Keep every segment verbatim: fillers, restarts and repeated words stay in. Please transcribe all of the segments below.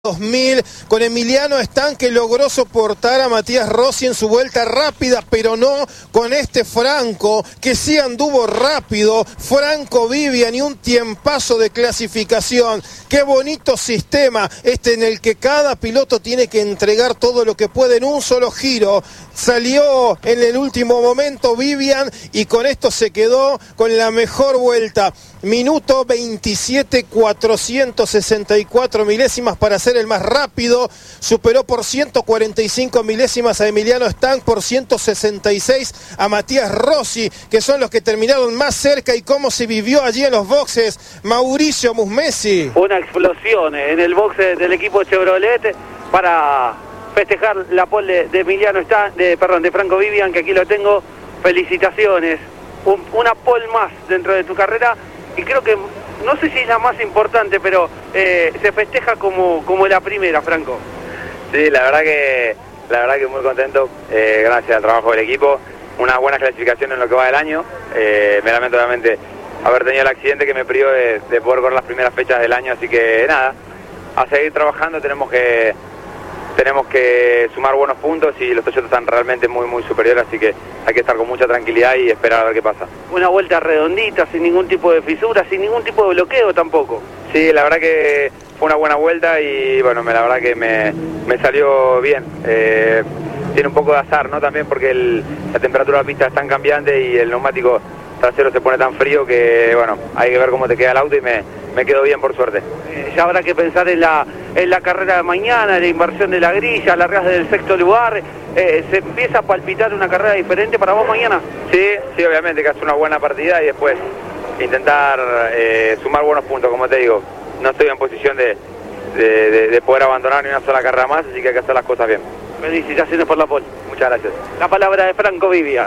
dos mil, con Emiliano Están, que logró soportar a Matías Rossi en su vuelta rápida, pero no con este Franco, que sí anduvo rápido. Franco Vivian y un tiempazo de clasificación. Qué bonito sistema este en el que cada piloto tiene que entregar todo lo que puede en un solo giro. Salió en el último momento Vivian y con esto se quedó con la mejor vuelta. Minuto veintisiete, cuatrocientos sesenta y cuatro milésimas para ser el más rápido. Superó por ciento cuarenta y cinco milésimas a Emiliano Están, por ciento sesenta y seis a Matías Rossi, que son los que terminaron más cerca. Y cómo se vivió allí en los boxes, Mauricio Musmesi. Una explosión en el boxe del equipo Chevrolet para festejar la pole de Emiliano Están, de, perdón, de Franco Vivian, que aquí lo tengo. Felicitaciones, Un, una pole más dentro de tu carrera. Y creo que, no sé si es la más importante, pero eh, se festeja como, como la primera, Franco. Sí, la verdad que la verdad que muy contento, eh, gracias al trabajo del equipo. Una buena clasificación en lo que va del año. Eh, me lamento obviamente haber tenido el accidente que me privó de, de poder correr las primeras fechas del año, así que nada, a seguir trabajando. Tenemos que tenemos que sumar buenos puntos y los Toyotas están realmente muy muy superiores, así que hay que estar con mucha tranquilidad y esperar a ver qué pasa. Una vuelta redondita, sin ningún tipo de fisura, sin ningún tipo de bloqueo tampoco. Sí, la verdad que fue una buena vuelta y bueno, me, la verdad que me, me salió bien. Eh, tiene un poco de azar, ¿no? También porque el, la temperatura de la pista es tan cambiante y el neumático trasero se pone tan frío que bueno, hay que ver cómo te queda el auto y me, me quedó bien por suerte. Eh, ya habrá que pensar en la, en la carrera de mañana, en la inversión de la grilla, largas del sexto lugar. Eh, ¿Se empieza a palpitar una carrera diferente para vos mañana? Sí, sí, obviamente que hace una buena partida y después intentar eh, sumar buenos puntos, como te digo. No estoy en posición de, de, de, de poder abandonar ni una sola carrera más, así que hay que hacer las cosas bien. Felicitaciones por la pole. Muchas gracias. La palabra de Franco Vivian.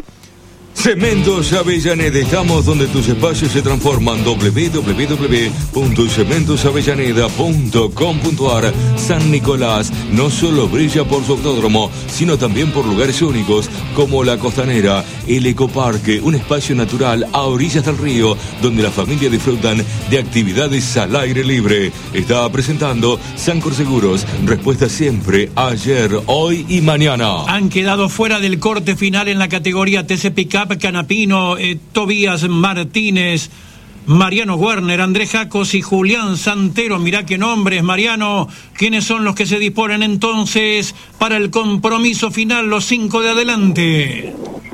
Cementos Avellaneda, estamos donde tus espacios se transforman. doble u doble u doble u punto cementos avellaneda punto com punto a r. San Nicolás no solo brilla por su autódromo, sino también por lugares únicos como La Costanera, el Ecoparque, un espacio natural a orillas del río donde las familias disfrutan de actividades al aire libre. Está presentando Sancor Seguros, respuesta siempre, ayer, hoy y mañana. Han quedado fuera del corte final en la categoría T C Pickup Canapino, eh, Tobías Martínez, Mariano Werner, Andrés Jacos y Julián Santero. Mirá qué nombres, Mariano. ¿Quiénes son los que se disponen entonces para el compromiso final, los cinco de adelante?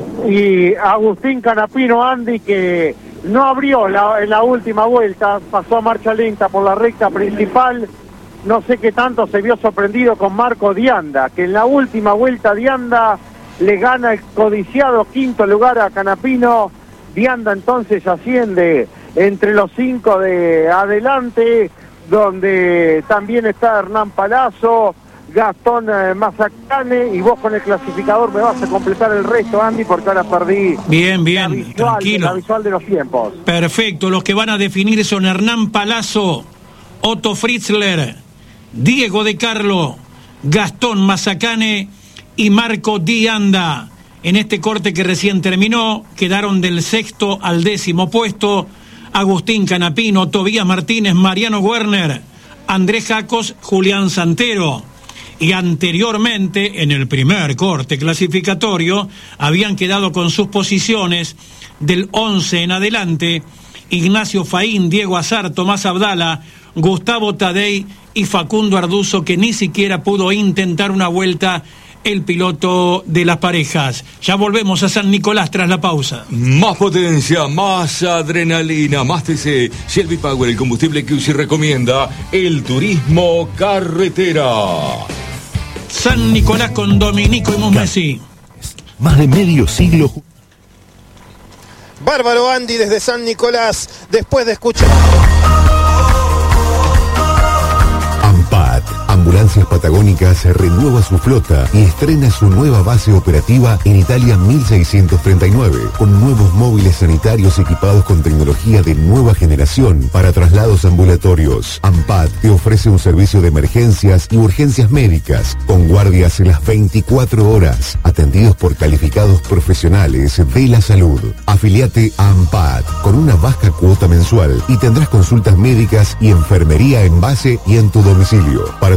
Y Agustín Canapino, Andy, que no abrió la, en la última vuelta, pasó a marcha lenta por la recta principal. No sé qué tanto se vio sorprendido con Marco Dianda, que en la última vuelta Dianda le gana el codiciado quinto lugar a Canapino. Dianda entonces asciende entre los cinco de adelante, donde también está Hernán Palazzo, Gastón eh, Mazacane, y vos con el clasificador me vas a completar el resto, Andy, porque ahora perdí bien, bien, la, visual, tranquilo. la visual de los tiempos. Perfecto, los que van a definir son Hernán Palazzo, Otto Fritzler, Diego De Carlo, Gastón Mazacane y Marco Dianda. En este corte que recién terminó, quedaron del sexto al décimo puesto Agustín Canapino, Tobías Martínez, Mariano Werner, Andrés Jacos, Julián Santero. Y anteriormente, en el primer corte clasificatorio, habían quedado con sus posiciones del once en adelante Ignacio Faín, Diego Azar, Tomás Abdala, Gustavo Tadei y Facundo Arduzo, que ni siquiera pudo intentar una vuelta el piloto de las parejas. Ya volvemos a San Nicolás tras la pausa. Más potencia, más adrenalina, más T C. Shelby Power, el combustible que U C I recomienda. El turismo carretera. San Nicolás con Dominico y Musmesi. Más de medio siglo. Bárbaro, Andy, desde San Nicolás, después de escuchar... AMPAT, ambulancia Ambulancias Patagónicas renueva su flota y estrena su nueva base operativa en Italia mil seiscientos treinta y nueve, con nuevos móviles sanitarios equipados con tecnología de nueva generación para traslados ambulatorios. AMPAT te ofrece un servicio de emergencias y urgencias médicas, con guardias en las veinticuatro horas, atendidos por calificados profesionales de la salud. Afiliate a AMPAT con una baja cuota mensual y tendrás consultas médicas y enfermería en base y en tu domicilio. Para